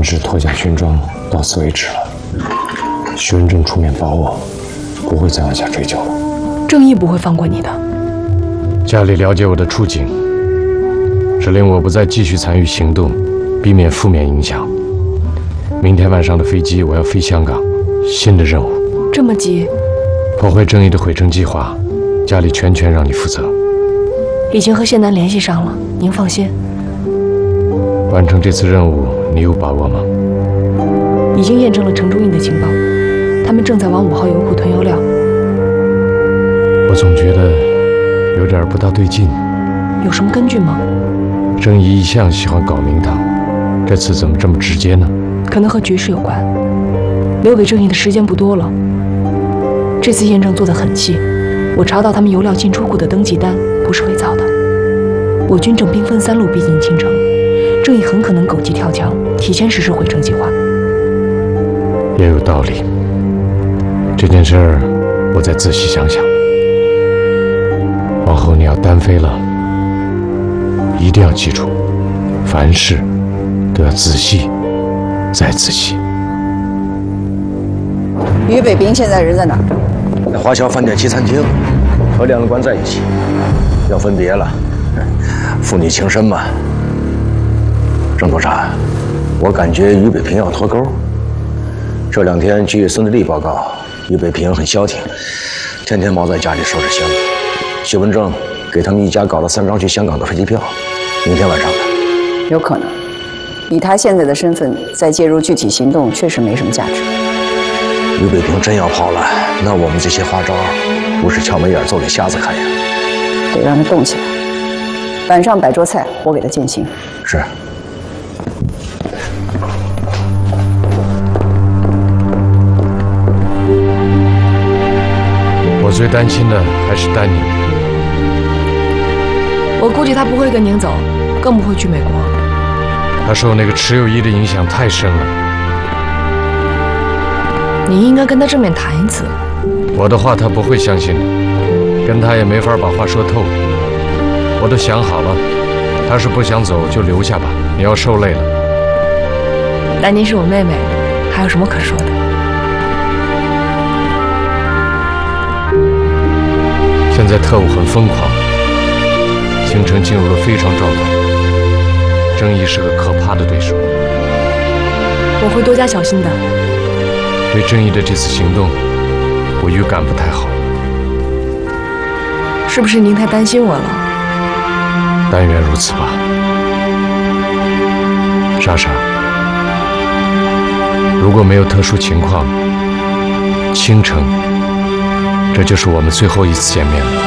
是脱下军装，到此为止了。徐文正出面保我，不会再往下追究了。 正义不会放过你的。 家里了解我的处境，指令我不再继续参与行动，避免负面影响。明天晚上的飞机我要飞香港，新的任务。 这么急？ 破坏正义的毁城计划，家里全权让你负责。 已经和谢楠联系上了，您放心。 完成这次任务，你有把握吗？ 已经验证了程中印的情报，他们正在往5号油库囤油料。 我总觉得有点不大对劲。 有什么根据吗？ 正义一向喜欢搞名堂，这次怎么这么直接呢？ 可能和局势有关。留给正义的时间不多了。这次验证做得很细，我查到他们油料进出库的登记单不是伪造的。我军正兵分3路逼近青城，正义很可能狗急跳墙，提前实施毁城计划。 也有道理。这件事儿，我再仔细想想。往后你要单飞了，一定要记住，凡事都要仔细，再仔细。 于北平现在人在哪儿？ 在华侨饭店西餐厅，和梁乐观在一起，要分别了。父女情深嘛。郑督察，我感觉于北平要脱钩。这2天据孙德利报告，于北平很消停，天天猫在家里收拾箱子。徐文正给他们一家搞了3张去香港的飞机票，明天晚上的。 有可能，以他现在的身份，再介入具体行动确实没什么价值。 于北平真要跑了，那我们这些花招不是敲门眼做给瞎子看呀？ 得让他动起来。晚上摆桌菜，我给他饯行。 是。 我最担心的还是丹宁。 我估计他不会跟您走，更不会去美国。 他受那个池有一的影响太深了。 你应该跟他正面谈一次。 我的话他不会相信的，跟他也没法把话说透。我都想好了，他是不想走就留下吧，你要受累了。 丹妮是我妹妹，还有什么可说的？ 现在特务很疯狂，京城进入了非常状态，正义是个可怕的对手。 我会多加小心的。 对正义的这次行动，我预感不太好。 是不是您太担心我了？ 但愿如此吧。莎莎，如果没有特殊情况，青城，这就是我们最后一次见面了。